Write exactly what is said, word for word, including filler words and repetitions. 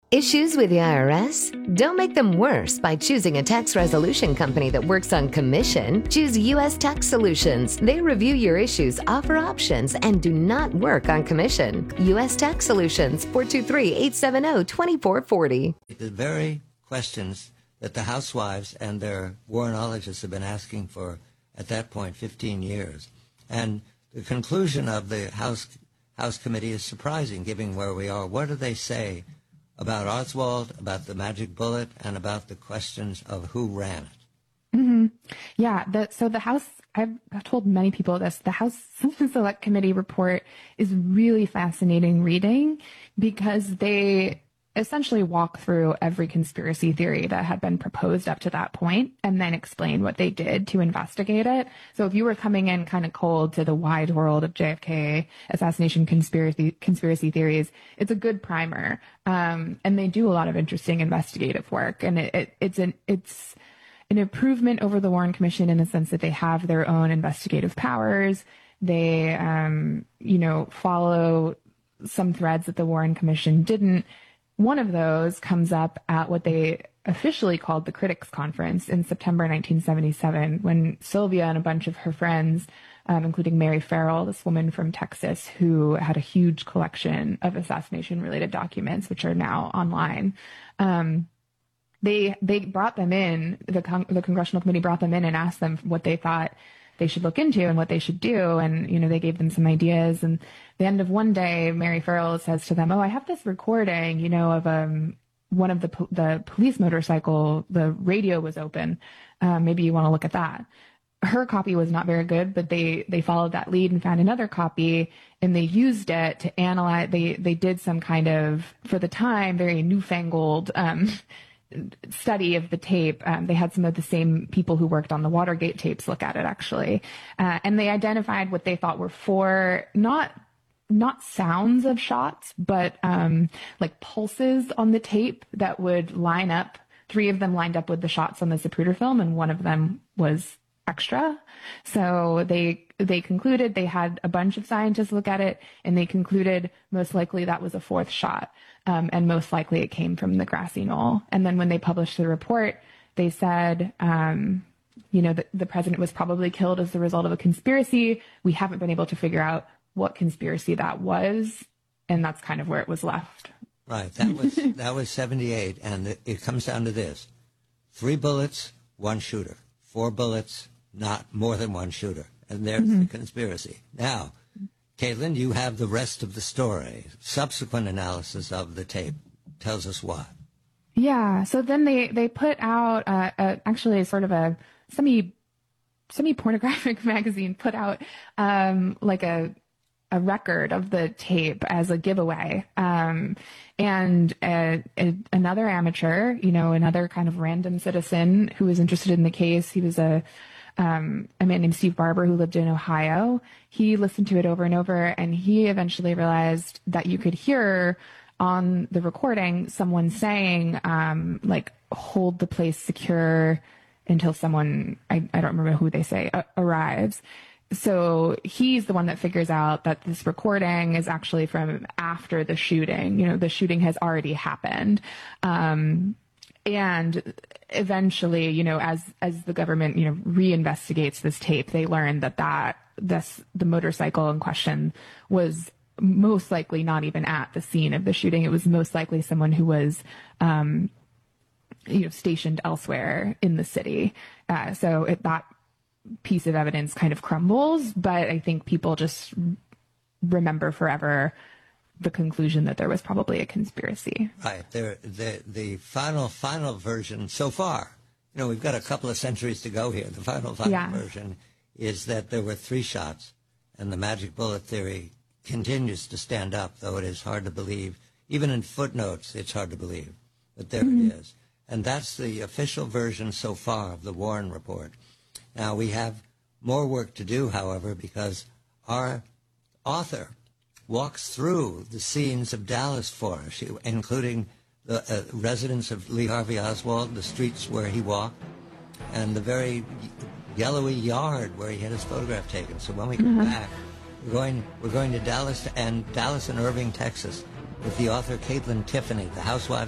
Issues with the I R S? Don't make them worse by choosing a tax resolution company that works on commission. Choose U S Tax Solutions. They review your issues, offer options, and do not work on commission. U S Tax Solutions, four two three, eight seven zero, two four four zero. The very questions that the housewives and their warrenologists have been asking for, at that point, fifteen years. And the conclusion of the House, House Committee is surprising, given where we are. What do they say about Oswald, about the magic bullet, and about the questions of who ran it? Mm-hmm. Yeah, the, so the House, I've, I've told many people this, the House Select Committee report is really fascinating reading because they essentially walk through every conspiracy theory that had been proposed up to that point and then explain what they did to investigate it. So if you were coming in kind of cold to the wide world of J F K assassination conspiracy conspiracy theories, it's a good primer. Um, and they do a lot of interesting investigative work. And it, it, it's an it's an improvement over the Warren Commission in the sense that they have their own investigative powers. They, um, you know, follow some threads that the Warren Commission didn't. One of those comes up at what they officially called the Critics Conference in September nineteen seventy-seven, when Sylvia and a bunch of her friends, um, including Mary Farrell, this woman from Texas who had a huge collection of assassination-related documents, which are now online, um, they they brought them in, the, con- the Congressional Committee brought them in and asked them what they thought they should look into and what they should do. And, you know, they gave them some ideas. And the end of one day, Mary Farrell says to them, oh, I have this recording, you know, of um, one of the po- the police motorcycle, the radio was open. Um, maybe you want to look at that. Her copy was not very good, but they, they followed that lead and found another copy, and they used it to analyze. They, they did some kind of, for the time, very newfangled um study of the tape. Um, they had some of the same people who worked on the Watergate tapes look at it, actually. Uh, and they identified what they thought were four, not not sounds of shots, but um, like pulses on the tape that would line up. Three of them lined up with the shots on the Zapruder film, and one of them was extra. So they they concluded, they had a bunch of scientists look at it, and they concluded most likely that was a fourth shot. Um, and most likely it came from the grassy knoll. And then when they published the report, they said, um, you know, the, the president was probably killed as the result of a conspiracy. We haven't been able to figure out what conspiracy that was. And that's kind of where it was left. Right. That was that was seventy-eight. And it, it comes down to this. Three bullets, one shooter. Four bullets, not more than one shooter. And there's mm-hmm. the conspiracy. Now, Caitlin, you have the rest of the story. Subsequent analysis of the tape tells us what. Yeah. So then they, they put out uh, a, actually sort of a semi semi pornographic magazine put out um, like a a record of the tape as a giveaway. Um, and a, a, another amateur, you know, another kind of random citizen who was interested in the case. He was a Um, a man named Steve Barber who lived in Ohio. He listened to it over and over, and he eventually realized that you could hear on the recording someone saying, um, like, hold the place secure until someone, I, I don't remember who they say, uh, arrives. So he's the one that figures out that this recording is actually from after the shooting. You know, the shooting has already happened. Um, And eventually, you know, as as the government, you know, reinvestigates this tape, they learn that that this the motorcycle in question was most likely not even at the scene of the shooting. It was most likely someone who was, um, you know, stationed elsewhere in the city. Uh, so it, that piece of evidence kind of crumbles, but I think people just remember forever the conclusion that there was probably a conspiracy. Right. There, the the final final version so far, you know, we've got a couple of centuries to go here. The final final yeah. version is that there were three shots, and the magic bullet theory continues to stand up, though it is hard to believe. Even in footnotes, it's hard to believe, but there mm-hmm. it is. And that's the official version so far of the Warren report. Now, we have more work to do, however, because our author walks through the scenes of Dallas for us, including the uh, residence of Lee Harvey Oswald, the streets where he walked, and the very yellowy yard where he had his photograph taken. So when we come mm-hmm. back, we're going we're going to Dallas and Dallas and Irving, Texas, with the author Caitlin Tiffany, The Housewives